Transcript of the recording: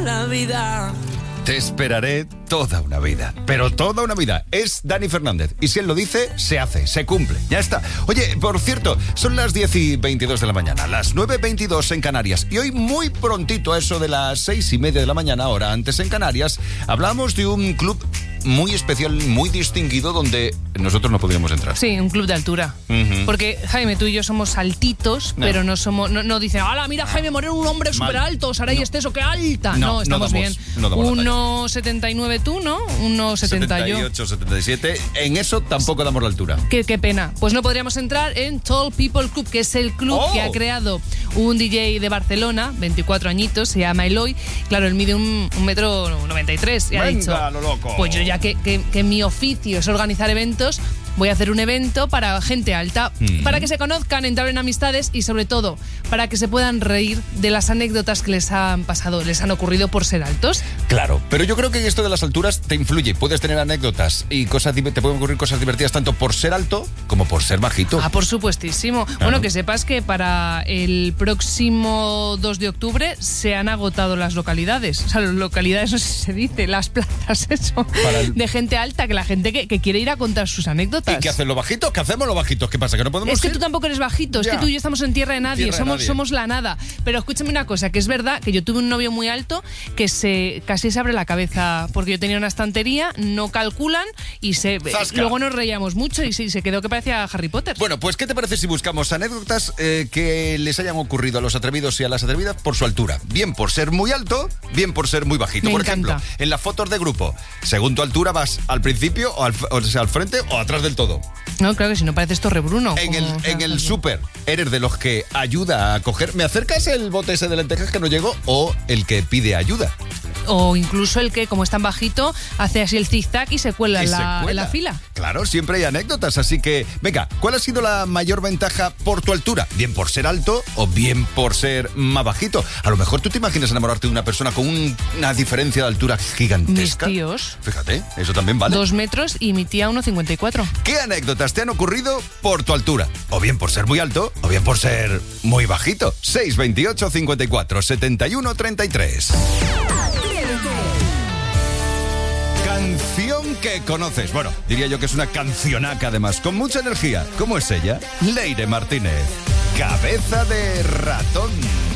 la vida. Te esperaré toda una vida, pero toda una vida. Es Dani Fernández y si él lo dice, se hace, se cumple. Ya está. Oye, por cierto, son las 10:22 de la mañana, las 9:22 en Canarias. Y hoy muy prontito, a eso de las 6:30 de la mañana, hora antes en Canarias, hablamos de un club muy especial, muy distinguido, donde nosotros no podríamos entrar. Sí, un club de altura. Porque, Jaime, tú y yo somos altitos, pero no somos... No dicen, ¡hala, mira, Jaime Moreno, un hombre súper alto! Saray Esteso, ¡qué alta! No, estamos bien. 1,79 tú, ¿no? 1,70 yo. 78, 77. En eso tampoco damos la altura. Qué pena. Pues no podríamos entrar en Tall People Club, que es el club que ha creado un DJ de Barcelona, 24 añitos, se llama Eloy. Claro, él mide 1,93 m. Y ha dicho, lo loco. Pues yo ya que mi oficio es organizar eventos, voy a hacer un evento para gente alta, para que se conozcan, entrar en amistades y sobre todo para que se puedan reír de las anécdotas que les han pasado, les han ocurrido por ser altos. Claro, pero yo creo que esto de las alturas te influye. Puedes tener anécdotas y te pueden ocurrir cosas divertidas tanto por ser alto como por ser bajito. Por supuestísimo. Claro. Bueno, que sepas que para el próximo 2 de octubre se han agotado las localidades. O sea, las localidades, no sé si se dice, las plazas, eso, de gente alta, que la gente que quiere ir a contar sus anécdotas. ¿Y qué hacen los bajitos? ¿Qué hacemos los bajitos? ¿Qué pasa? ¿Que no podemos Es que ir? tú tampoco eres bajito, es que tú y yo estamos en tierra de nadie, somos la nada. Pero escúchame una cosa, que es verdad que yo tuve un novio muy alto que casi se abre la cabeza porque yo tenía una estantería, no calculan y luego nos reíamos mucho y se quedó que parecía Harry Potter. Bueno, pues ¿qué te parece si buscamos anécdotas que les hayan ocurrido a los atrevidos y a las atrevidas por su altura? Bien por ser muy alto, bien por ser muy bajito. Por ejemplo, en las fotos de grupo, según tu altura vas al principio o sea, al frente o atrás del todo. No, claro que si no pareces Torre Bruno. En el súper, ¿eres de los que ayuda a coger? ¿Me acercas el bote ese de lentejas que no llego? ¿O el que pide ayuda? O incluso el que, como es tan bajito, hace así el zigzag y se cuela en la fila. Claro, siempre hay anécdotas, así que, venga, ¿cuál ha sido la mayor ventaja por tu altura? ¿Bien por ser alto o bien por ser más bajito? A lo mejor tú te imaginas enamorarte de una persona con una diferencia de altura gigantesca. Mis tíos. Fíjate, eso también vale. 2 metros y mi tía 1,54. ¿Qué anécdotas te han ocurrido por tu altura? O bien por ser muy alto, o bien por ser muy bajito. 628 54 71 33. Canción que conoces. Bueno, diría yo que es una cancionaca además, con mucha energía. ¿Cómo es ella? Leire Martínez. Cabeza de ratón.